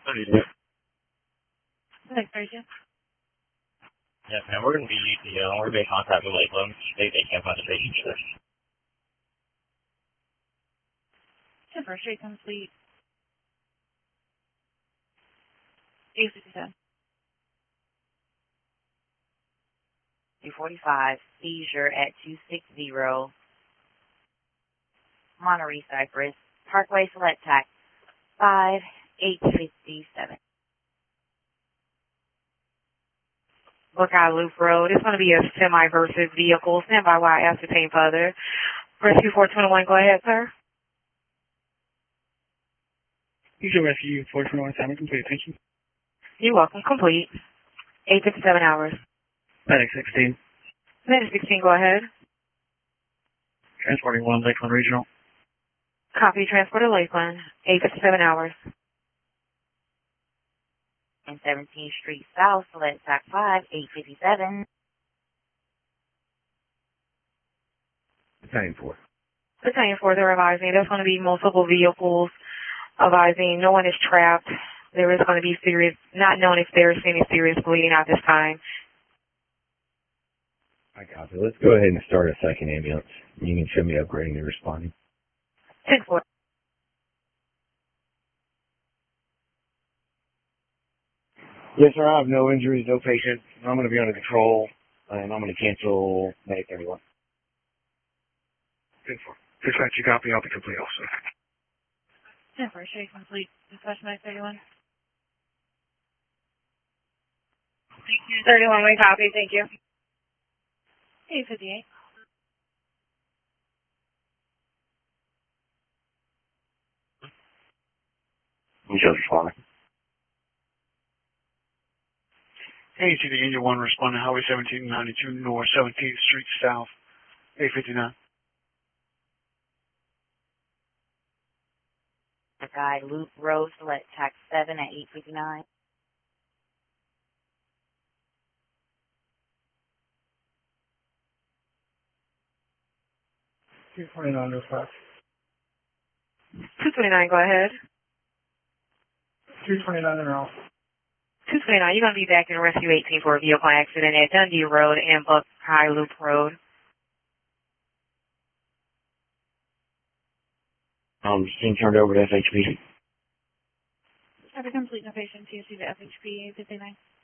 Thanks, Rachel. Yes, ma'am. We're going to be we're going to be in contact with Lakeland. They can't find the patient either. 10-4 straight complete. 857. 245, seizure at 260, Monterey Cypress, Parkway Select Tax 5857. Buckeye Loop Road. It's going to be a semi-versus vehicle. Stand by while I ascertain further. Rescue 421, go ahead, sir. Usual Rescue 421, assignment complete. Thank you. You're welcome. Complete. 8:57 hours. Medic 16. Medic 16, go ahead. Transporting 1, Lakeland Regional. Copy, transport to Lakeland. 8:57 hours. And 17th Street South, Select Tax 5857. Battalion 4. Battalion 4, they're advising. There's going to be multiple vehicles advising. No one is trapped. There is going to be not known if there's any serious bleeding at this time. I copy. Let's go ahead and start a second ambulance. You can show me upgrading and responding. 10-4. Yes, sir. I have no injuries, no patients. I'm going to be under control, and I'm going to cancel Medic 31. 10-4. Dispatch, you copy. I'll be complete also. 10-4 straight complete. Dispatch Medic 31. Thank you. 31, we copy. Thank you. 858. I'm just responding. ATD Angel 1 responding Highway 1792 North 17th Street South, 859. Buckeye Loop Road, Select Tax 7 at 859. $229 dispatch. 229, go ahead. $229 in off. 229, you're going to be back in Rescue 18 for a vehicle accident at Dundee Road and Buckeye Loop Road. Being turned over to FHP. Have a complete no patient TSC to FHP 859.